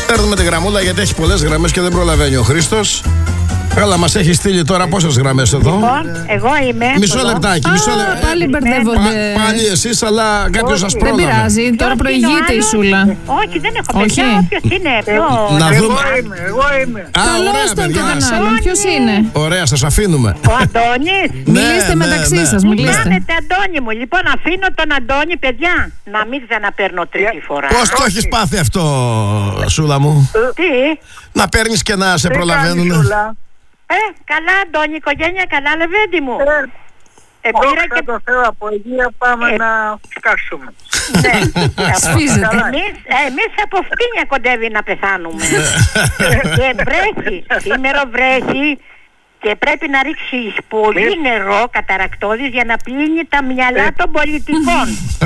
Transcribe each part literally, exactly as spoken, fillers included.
Παίρνουμε τη γραμμούλα γιατί έχει πολλές γραμμές και δεν προλαβαίνει ο Χρήστος. Καλά, μας έχει στείλει τώρα πόσες γραμμές εδώ. Λοιπόν, εγώ είμαι. Μισό λεπτάκι, μισό λεπτάκι. Πάλι μπερδεύονται. Πα, πάλι εσείς, αλλά κάποιος σας πρόλαβε. Δεν πειράζει, τώρα προηγείται η Σούλα. Όχι, δεν έχω παιδιά. Ποιος είναι, ποιο. Να δούμε. Εγώ είμαι, εγώ είμαι. Α, Καλώς ωραία, τον παιδιά. και τον άλλον. Ποιος είναι? Ωραία, σας αφήνουμε. Ο Αντώνης. Μιλήστε ναι, μεταξύ ναι. σας, Τι μιλήστε. κάνετε, Αντώνη μου? Λοιπόν, αφήνω τον Αντώνη, παιδιά. Να μην ξαναπαίρνω τρίτη φορά. Πώς το έχεις πάθει αυτό, Σούλα μου? Τι? Να παίρνεις και να σε Τι κάνεις, προλαβαίνουν. Σούλα? Ε, καλά, Αντώνη, οικογένεια, καλά, Λεβέντη μου. Ε, Ε, πήρα Δόξα και... τω Θεώ, από υγεία πάμε Ε. να σκάσουμε. Ναι. Σφίζεται. Εμείς, ε, εμείς από φτύνια κοντεύει να πεθάνουμε. Και βρέχει, σήμερα βρέχει και πρέπει να ρίξεις πολύ νερό καταρακτώδης για να πλύνει τα μυαλά των πολιτικών.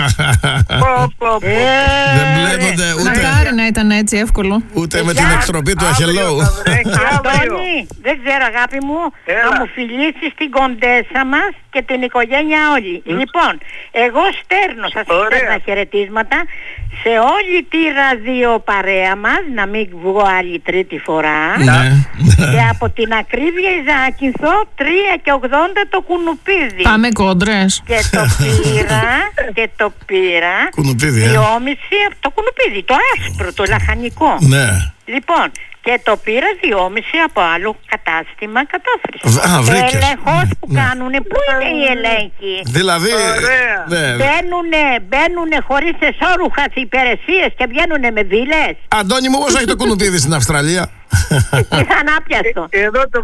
Πω, πω, πω. Ε, Δεν μπλέκονται ούτε, Μακάρι να ήταν έτσι εύκολο. ούτε με Γεια. την εκτροπή του Αύριο Αχελώου. θα βρέχει, αύριο. Αντώνη, δεν ξέρω αγάπη μου, Έλα. να μου φιλήσεις την κοντέσα μας και την οικογένεια όλη. Λοιπόν, εγώ στέρνω, σας Ωραία. στέρνα χαιρετίσματα σε όλη τη ραδιοπαρέα μας, να μην βγω άλλη τρίτη φορά. Ναι. Και από την ακρίβεια η Ζάκυνθο τρία και ογδόντα το κουνουπίδι. Πάμε κόντρες. Και το πήρα και το πήρα Κουνουπίδι, ε. δυόμιση από το κουνουπίδι, το άσπρο, το λαχανικό. Ναι. Λοιπόν, και το πήρα δυόμιση από άλλο κατάστημα κατάφρηση. Β- α, βρήκες. Έλεγχος που Ναι. κάνουνε, πού είναι οι ελέγχοι? Δηλαδή. Ωραία. Ναι. Μπαίνουνε, μπαίνουνε χωρίς εσώρουχα σε υπηρεσίες και βγαίνουνε με βίλες. Αντώνη μου, πώς έχει το κουνουπίδι στην Αυστραλία? Ήταν άπιαστο. Ε, Εδώ το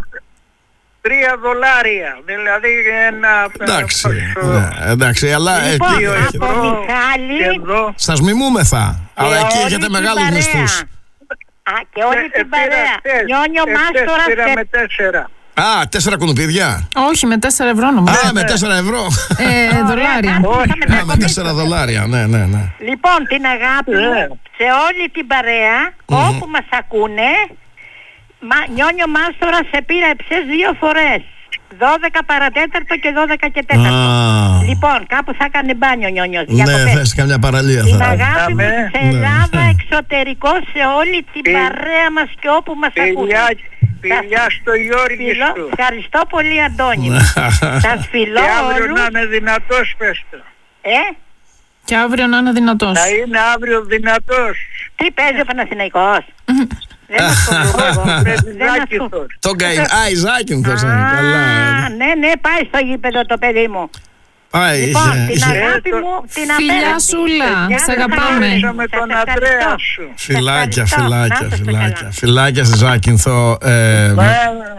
τρία δολάρια, δηλαδή ένα... Εντάξει. ε, Ναι, εντάξει, αλλά Λοιπόν, εκεί από Εδώ Μιχάλη και εδώ. σας μιμούμεθα. Αλλά και εκεί όλη έχετε την μεγάλους παρέα. μισθούς. Α, και όλη Ε, την πήρα παρέα. χτες, Νιόνιο ε, χτες Μάστορα πήραμε σε... τέσσερα. Α, τέσσερα κουνουπίδια. Όχι, με τέσσερα ευρώ νομίζω. Α, με τέσσερα ευρώ. Ε, δολάρια. Όχι. Α, με τέσσερα δολάρια. Ναι, ναι, ναι. Λοιπόν, την αγάπη Ναι. μου σε όλη την παρέα, όπου μας ακούνε, μα, Νιόνιο Μάστορα σε πήρα εψές δύο φορές. δώδεκα παρατέταρτο και δώδεκα και τέταρτο. Α. Λοιπόν, κάπου θα έκανε μπάνιο Νιόνιος. Ναι, διακοπές. θες καμιά παραλία Την θα. αγάπη μου Αμέ. σε Ναι. Ελλάδα, εξωτερικό, σε όλη την Φι- παρέα μας και όπου μας ακούνε. Φιλιά, φιλιά στο Γιώργη Φιλώ, σου. ευχαριστώ πολύ, Αντώνη. Σας φιλώ Και αύριο όλους. να είναι δυνατός, πες το. Ε, Και αύριο να είναι δυνατός. Να είναι αύριο δυνατός. τι παίζει ο Παναθηναϊκός? Δεν ασχολούμαι εγώ. Με τη Δεν ασχολούμαι. Ζάκηθος. Το γκαϊ. Α, η Ζάκυνθος. Α, Καλά. ναι, ναι, πάει στο γήπεδο το παιδί μου. Πάει, Λοιπόν, είχε- την είχε- αγάπη το- μου, την Φιλιά, απέραντη. Σούλα, Γεια σ' σας, αγαπάμε. αγάπη. Με Σας τον ευχαριστώ. Ανδρέα σου. Φιλάκια, Ευχαριστώ. Να φιλάκια, είστε φιλάκια. καλά. Φιλάκια στη Ζάκυνθο. ε, Ναι.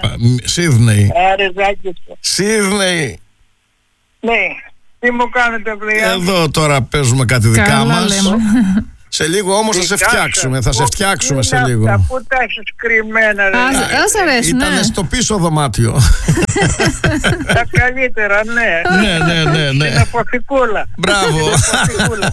Σίδνεϊ. Άρε Ζάκηθο. Σίδνεϊ. Ναι. Τι μου κάνετε, παιδιά? Εδώ τώρα παίζουμε κάτι δικά Καλά μας. λέμε. Σε λίγο όμως θα σε Δικά φτιάξουμε. σας. Θα σε Πού φτιάξουμε σε είναι λίγο. αυτά, πού τα έχεις κρυμμένα, ρε? Ας ας αρέσουν, ναι. Ήταν στο πίσω δωμάτιο. Τα καλύτερα, ναι. Ναι, ναι, ναι, ναι. Είναι φωτικούλα. Μπράβο. Φωτικούλα.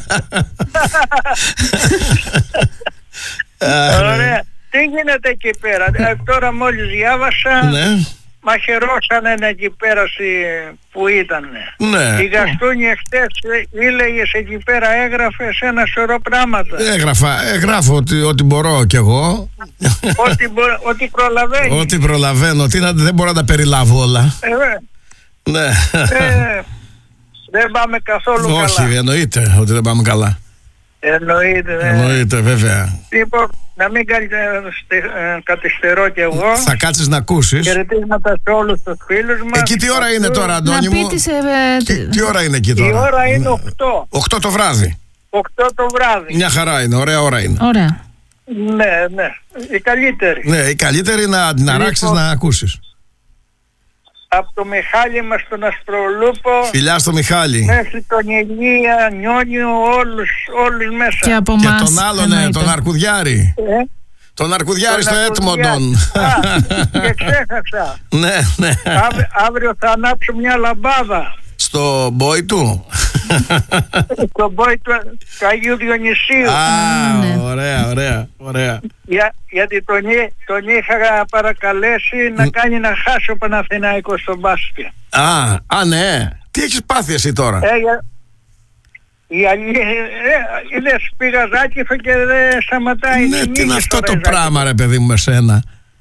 Ωραία. Τι γίνεται εκεί πέρα? Ε, Τώρα μόλις διάβασα, Ναι, μαχαιρώσανε εκεί πέρα στη- που ήταν. ναι. Η Γαστούνη εχθές ε, έλεγες εκεί πέρα, έγραφες ένα σωρό πράγματα. Έγραφα, ε, γράφω ότι, ότι μπορώ κι εγώ. Ό,τι, μπο- ό,τι προλαβαίνει. Ό,τι προλαβαίνω. Τι να, δεν μπορώ να τα περιλάβω όλα. Ε, ε, Ναι. ε, δεν πάμε καθόλου Όχι, καλά. εννοείται ότι δεν πάμε καλά. Εννοείται. ε. Εννοείται, βέβαια. Λοιπόν, να μην καλυτε- ε, καθυστερώ κι εγώ. Θα κάτσεις να ακούσεις. Χαιρετίσματα σε όλους τους φίλους μας. Εκεί τι ώρα είναι τώρα, Να Αντώνη μου? πει τις, ε, Τι, τι ώρα είναι εκεί Η τώρα? ώρα είναι οκτώ. οκτώ το βράδυ. οκτώ το βράδυ. Μια χαρά είναι, ωραία ώρα είναι. Ωραία. Ναι, ναι. Η καλύτερη. Ναι, η καλύτερη να την αράξεις Λοιπόν. να ακούσεις. Από το Μιχάλη μας τον Αστρολούπο Φιλιά στο Μιχάλη. μέχρι τον Ηλία, Νιόνιο, όλους, όλους μέσα. Και από Και εμάς, τον άλλον, ε, εννοείται. τον Αρκουδιάρη. Ε, Τον Αρκουδιάρη τον στο Ακουδιάρη. Έτμοντον. Α, και ξέχασα. Ναι, ναι. Αύριο, αύριο θα ανάψω μια λαμπάδα. Στο μπόι του. Στον πόη του, του Αγίου Διονυσίου. Α, ναι. ωραία, ωραία, ωραία. Για, γιατί τον, εί- τον είχα παρακαλέσει να κάνει να χάσει ο Παναθηναϊκός στον μπάσκετ. Α, α, ναι. Τι έχεις πάθει εσύ τώρα? Ε, για- Η αλήθεια είναι πήγα Ζάκηθο και δεν σταματάει. Ναι, τι είναι αυτό το πράγμα ρε παιδί μου με σένα.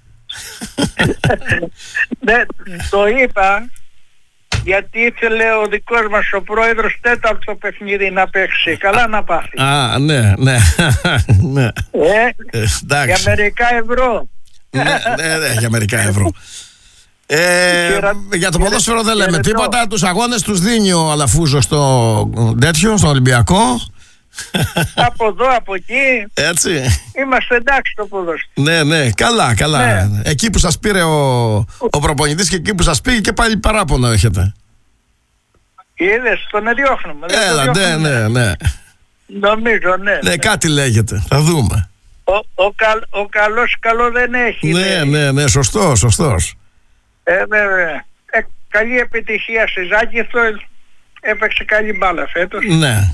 Ναι, το είπα γιατί ήθελε ο δικός μας ο πρόεδρος τέταρτο παιχνίδι να παίξει. Καλά να πάθει. Α, ναι, ναι, ναι. Ε, για μερικά ευρώ. Ναι, ναι, ναι, για μερικά ευρώ. Ε, για το ποδόσφαιρο δεν λέμε τίποτα. Τους αγώνες τους δίνει ο Αλαφούζος στο τέτοιο, στο Ολυμπιακό. Από εδώ, από εκεί. Έτσι. Είμαστε εντάξει στο ποδόσφαιρο. Ναι, ναι, καλά, καλά. Ναι. Εκεί που σας πήρε ο, ο προπονητής και εκεί που σας πήγε και πάλι παράπονο έχετε. Είδες, τον διώχνουμε. Έλα, ναι, ναι, ναι. Νομίζω, ναι. Ναι, κάτι λέγεται. Θα δούμε. Ο, ο, καλ, ο καλός καλό δεν έχει. Ναι, ναι, ναι, ναι, σωστός, σωστός. Ε, βέβαια. Ε, καλή επιτυχία στη Ζάκηθο. Έπαιξε καλή μπάλα φέτος. Ναι.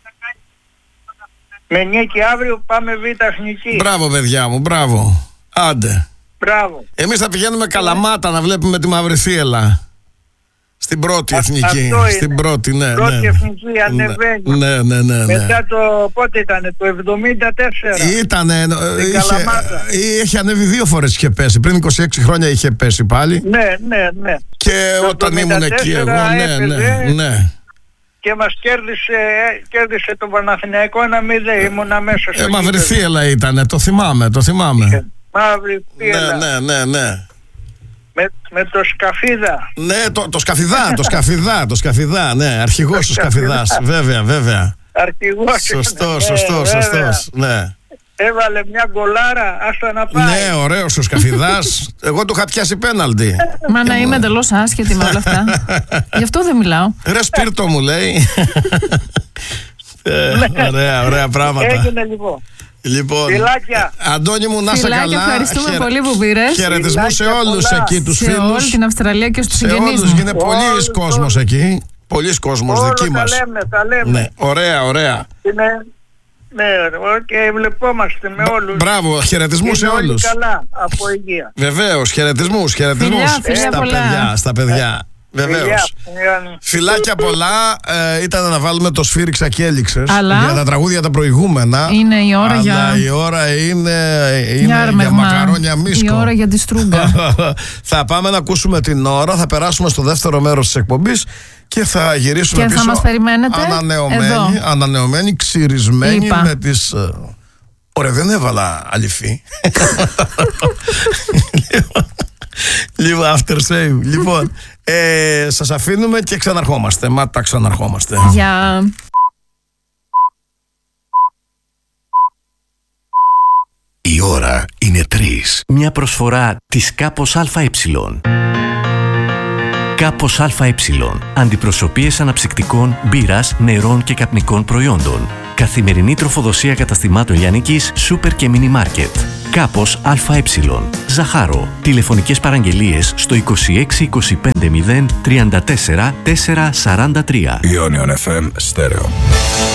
Με νίκη αύριο πάμε Β' Εθνική. Μπράβο παιδιά μου, μπράβο. Άντε. Μπράβο. Εμείς θα πηγαίνουμε Καλαμάτα να βλέπουμε τη Μαύρη Θύελλα. Στην πρώτη Α, εθνική. Στην πρώτη, ναι. Πρώτη ναι. εθνική ανεβαίνει. Ναι, ναι, ναι, ναι. Μετά το, πότε ήτανε, το εβδομήντα τέσσερα. Ήτανε, Στην είχε, Καλαμάτα. είχε ανέβει δύο φορές είχε πέσει. Πριν είκοσι έξι χρόνια είχε πέσει πάλι. Ναι, ναι, ναι. Και Το όταν ήμουν εκεί εγώ, ναι, ναι, έπαιζε. ναι. Και μας κέρδισε, κέρδισε το Παναθηναϊκό ένα μηδέν. Ήμουν αμέσως. Ε, Μαύρη Θύελλα ήτανε, το θυμάμαι, το θυμάμαι. Μαύρη Θύελλα. Ναι, ναι, ναι, ναι. Με, με το Σκαφίδα. Ναι, το, το Σκαφιδά, το Σκαφιδά, το Σκαφιδά, ναι, αρχηγός ο Σκαφιδάς, βέβαια, βέβαια. Αρχηγός. Σωστός, ναι, σωστός, βέβαια. σωστός, ναι. Έβαλε μια γκολάρα, άστα να πάει. Ναι, ωραίος ο Σκαφιδάς. Εγώ του είχα πιάσει πέναλτι. Μα να είμαι εντελώς άσχετη με όλα αυτά. Γι' αυτό δεν μιλάω. Ρε Σπίρτο μου λέει. ε, ωραία, ωραία πράγματα. Έγινε λοιπόν. Λοιπόν, Φιλάκια. Αντώνη μου, να σε Φιλάκια, καλά. ευχαριστούμε Χαιρε- πολύ που πήρες. Χαιρετισμούς σε Φιλάκια όλους πολλά. εκεί τους Σε όλη φίλους. την Αυστραλία και στους Σε συγγενείς όλους μου. γίνεται πολλής Όλους, κόσμος όλους. εκεί. Πολλής κόσμος Όλο δική τα μας. λέμε, τα λέμε. Ναι, ωραία, ωραία. Είναι, ναι, και βλεπόμαστε με όλους. Μπράβο, χαιρετισμούς σε Είναι όλοι όλους. καλά, από υγεία. Βεβαίως, χαιρετισμούς, χαιρετισμούς Φιλιά, φιλιά στα πολλά. παιδιά, στα παιδιά. Βεβαίως. Φιλιά. Φιλάκια πολλά. Ε, ήταν να βάλουμε το Σφύριξα και έληξες Αλλά- για τα τραγούδια τα προηγούμενα. Είναι η ώρα Αλλά για- η ώρα είναι, είναι Για για άρμεγμα. μακαρόνια μίσκο. Η ώρα για τη στρούγκα. Θα πάμε να ακούσουμε την ώρα, θα περάσουμε στο δεύτερο μέρος της εκπομπής και θα γυρίσουμε Και θα πίσω μας περιμένετε ανανεωμένοι, εδώ. ανανεωμένοι, ξυρισμένοι Είπα. με τις... ε, Ωραία, δεν έβαλα αληθή. Λίγο after save. Λοιπόν, ε, σας αφήνουμε και ξαναρχόμαστε. Μα τα ξαναρχόμαστε. Για... Η ώρα είναι τρεις. Μια προσφορά της Κάπος ΑΕ. Κάπος ΑΕ. Αντιπροσωπείες αναψυκτικών, μπύρας, νερών και καπνικών προϊόντων. Καθημερινή τροφοδοσία καταστημάτων λιανικής, σούπερ και μίνι μάρκετ. Κάπος ΑΕ. Ζαχάρο. Τηλεφωνικές παραγγελίες στο είκοσι έξι είκοσι πέντε μηδέν τριάντα τέσσερα τετρακόσια σαράντα τρία. Ionion εφ εμ Stereo.